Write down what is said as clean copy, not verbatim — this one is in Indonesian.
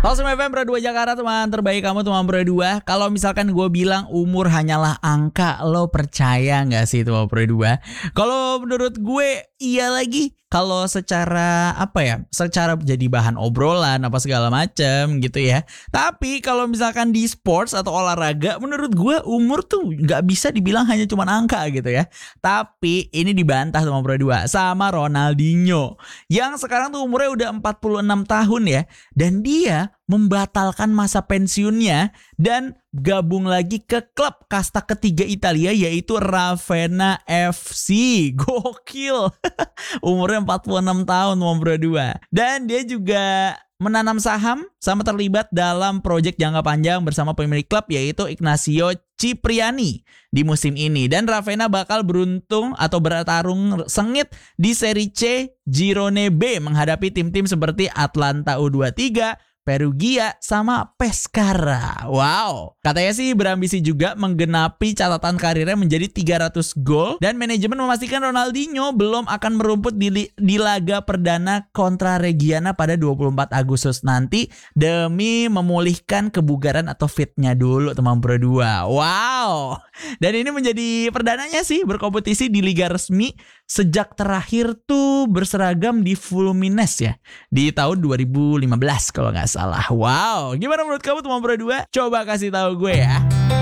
Langsung FM Pro 2 Jakarta, teman terbaik kamu teman Pro 2. Kalau misalkan gue bilang umur hanyalah angka, lo percaya gak sih teman Pro 2? Kalau menurut gue iya lagi. Kalau secara secara jadi bahan obrolan apa segala macam gitu ya. Tapi kalau misalkan di sports atau olahraga, menurut gue umur tuh gak bisa dibilang hanya cuma angka gitu ya. Tapi ini dibantah teman Pro 2 sama Ronaldinho yang sekarang tuh umurnya udah 46 tahun ya. Dan dia membatalkan masa pensiunnya dan gabung lagi ke klub kasta ketiga Italia yaitu Ravenna FC. Gokil. Umurnya 46 tahun nomor 2. Dan dia juga menanam saham sama terlibat dalam proyek jangka panjang bersama pemilik klub yaitu Ignacio Cipriani di musim ini. Dan Ravenna bakal beruntung atau bertarung sengit di Serie C Girone B menghadapi tim-tim seperti Atlanta U23, Perugia sama Pescara. Wow. Katanya sih berambisi juga menggenapi catatan karirnya menjadi 300 gol. Dan manajemen memastikan Ronaldinho belum akan merumput di laga perdana kontra Reggiana pada 24 Agustus nanti demi memulihkan kebugaran atau fitnya dulu teman Pro 2. Wow. Dan ini menjadi perdananya sih berkompetisi di liga resmi sejak terakhir tuh berseragam di Fluminense ya. Di tahun 2015 kalau nggak salah. Wow, gimana menurut kamu teman Pro 2? Coba kasih tahu gue ya.